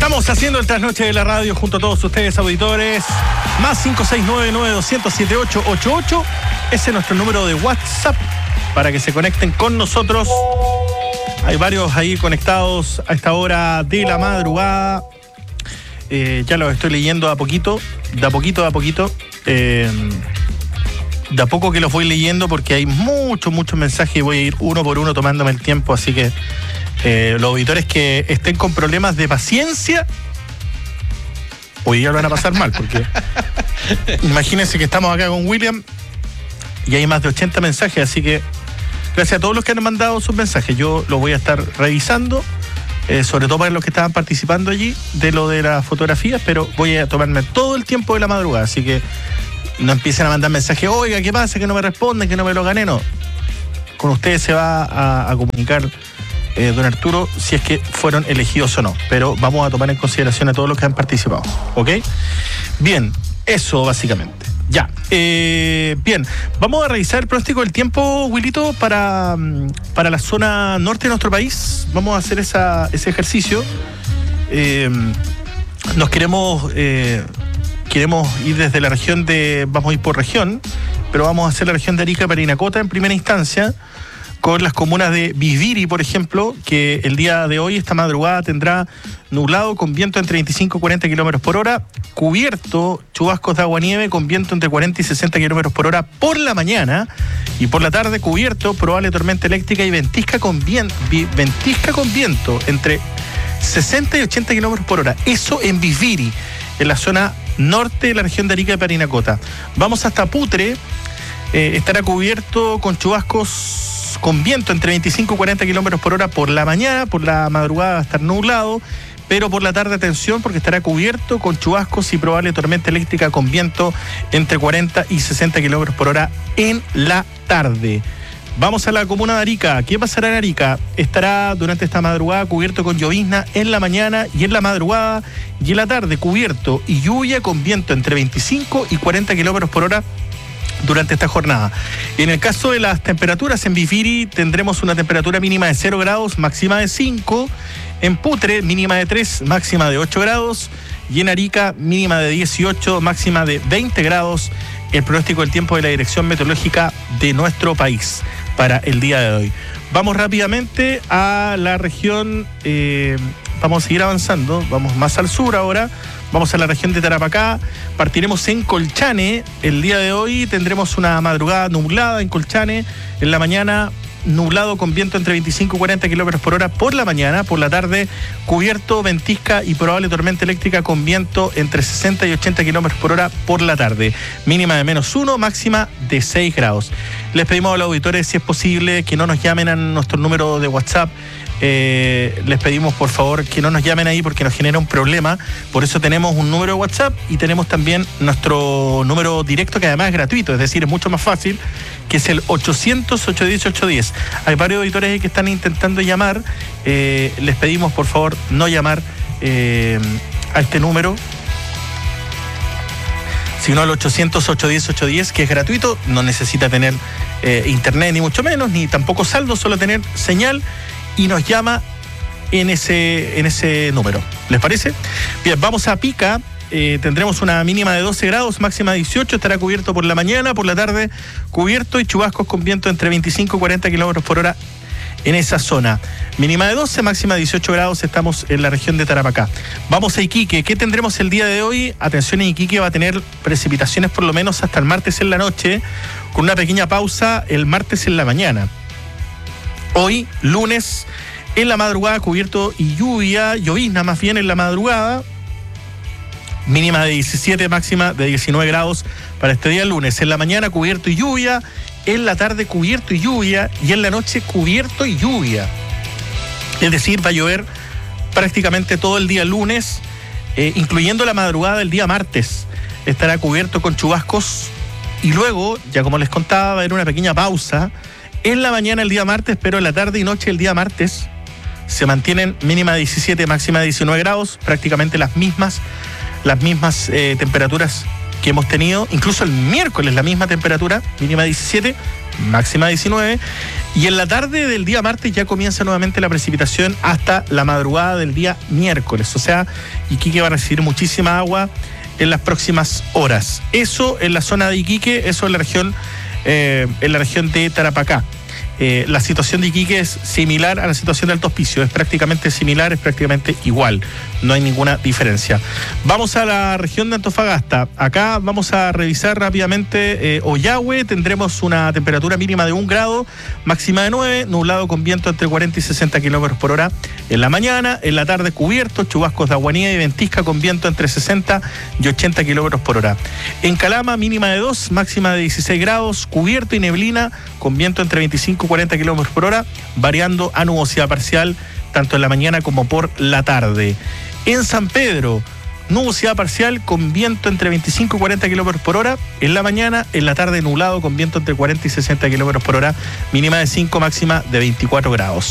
Estamos haciendo el trasnoche de la radio junto a todos ustedes, auditores. Más 569-9200-7888. Ese es nuestro número de WhatsApp para que se conecten con nosotros. Hay varios ahí conectados a esta hora de la madrugada. Ya los estoy leyendo de a poquito. De a poquito. De a poco que los voy leyendo porque hay muchos mensajes y voy a ir uno por uno tomándome el tiempo. Así que los auditores que estén con problemas de paciencia hoy día lo van a pasar mal, porque imagínense que estamos acá con William y hay más de 80 mensajes, así que gracias a todos los que han mandado sus mensajes. Yo los voy a estar revisando, sobre todo para los que estaban participando allí de lo de las fotografías, pero voy a tomarme todo el tiempo de la madrugada, así que no empiecen a mandar mensajes, oiga, ¿qué pasa? Que no me responden, que no me lo gané, no. Con ustedes se va a comunicar don Arturo, si es que fueron elegidos o no, pero vamos a tomar en consideración a todos los que han participado, ¿ok? Bien, eso básicamente. Ya, bien, vamos a revisar el pronóstico del tiempo, Wilito, para la zona norte de nuestro país. Vamos a hacer ese ejercicio. Nos queremos ir desde la región vamos a ir por región, pero vamos a hacer la región de Arica y Parinacota en primera instancia, con las comunas de Viviri, por ejemplo, que el día de hoy, esta madrugada, tendrá nublado con viento entre 25 y 40 kilómetros por hora, cubierto, chubascos de agua-nieve con viento entre 40 y 60 kilómetros por hora por la mañana, y por la tarde cubierto, probable tormenta eléctrica y ventisca con viento entre 60 y 80 kilómetros por hora. Eso en Viviri, en la zona norte de la región de Arica y Parinacota. Vamos hasta Putre, estará cubierto con chubascos con viento entre 25 y 40 kilómetros por hora por la mañana, por la madrugada va a estar nublado, pero por la tarde atención porque estará cubierto con chubascos y probable tormenta eléctrica con viento entre 40 y 60 kilómetros por hora en la tarde. Vamos a la comuna de Arica. ¿Qué pasará en Arica? Estará durante esta madrugada cubierto con llovizna en la mañana y en la madrugada, y en la tarde cubierto y lluvia con viento entre 25 y 40 kilómetros por hora durante esta jornada. En el caso de las temperaturas, en Viviri tendremos una temperatura mínima de 0 grados, máxima de 5. En Putre, mínima de 3, máxima de 8 grados. Y en Arica, mínima de 18, máxima de 20 grados. El pronóstico del tiempo de la Dirección Meteorológica de nuestro país para el día de hoy. Vamos rápidamente a la región, vamos a seguir avanzando, vamos más al sur ahora. Vamos a la región de Tarapacá, partiremos en Colchane. El día de hoy tendremos una madrugada nublada en Colchane. En la mañana, nublado con viento entre 25 y 40 kilómetros por hora por la mañana. Por la tarde, cubierto, ventisca y probable tormenta eléctrica con viento entre 60 y 80 kilómetros por hora por la tarde. Mínima de -1, máxima de 6 grados. Les pedimos a los auditores, si es posible, que no nos llamen a nuestro número de WhatsApp. Les pedimos por favor que no nos llamen ahí porque nos genera un problema. Por eso tenemos un número de WhatsApp y tenemos también nuestro número directo, que además es gratuito, es decir, es mucho más fácil, que es el 800-810-810. Hay varios auditores ahí que están intentando llamar. Les pedimos por favor no llamar a este número, sino al 800-810-810, que es gratuito, no necesita tener internet ni mucho menos, ni tampoco saldo, solo tener señal, y nos llama en ese número. ¿Les parece? Bien, vamos a Pica. Tendremos una mínima de 12 grados, máxima de 18, estará cubierto por la mañana, por la tarde cubierto y chubascos con viento entre 25 y 40 kilómetros por hora en esa zona. Mínima de 12, máxima de 18 grados, estamos en la región de Tarapacá. Vamos a Iquique. ¿Qué tendremos el día de hoy? Atención, en Iquique va a tener precipitaciones por lo menos hasta el martes en la noche, con una pequeña pausa el martes en la mañana. Hoy, lunes, en la madrugada cubierto y llovizna más bien en la madrugada. Mínima de 17, máxima de 19 grados para este día lunes. En la mañana cubierto y lluvia, en la tarde cubierto y lluvia, y en la noche cubierto y lluvia. Es decir, va a llover prácticamente todo el día lunes, incluyendo la madrugada del día martes. Estará cubierto con chubascos y luego, ya como les contaba, va a haber una pequeña pausa en la mañana el día martes, pero en la tarde y noche el día martes se mantienen mínima de 17, máxima de 19 grados, prácticamente las mismas temperaturas que hemos tenido. Incluso el miércoles la misma temperatura, mínima 17, máxima 19. Y en la tarde del día martes ya comienza nuevamente la precipitación hasta la madrugada del día miércoles. O sea, Iquique va a recibir muchísima agua en las próximas horas. Eso en la zona de Iquique, eso en la región de Tarapacá. La situación de Iquique es similar a la situación de Alto Hospicio, es prácticamente similar, es prácticamente igual, no hay ninguna diferencia. Vamos a la región de Antofagasta. Acá vamos a revisar rápidamente Ollagüe. Tendremos una temperatura mínima de 1 grado, máxima de 9, nublado con viento entre 40 y 60 kilómetros por hora en la mañana. En la tarde cubierto, chubascos de aguanía y ventisca con viento entre 60 y 80 kilómetros por hora. En Calama, mínima de 2, máxima de 16 grados, cubierto y neblina con viento entre 25 y 40 kilómetros por hora, variando a nubosidad parcial tanto en la mañana como por la tarde. En San Pedro, nubosidad parcial con viento entre 25 y 40 kilómetros por hora en la mañana, en la tarde nublado con viento entre 40 y 60 kilómetros por hora, mínima de 5, máxima de 24 grados.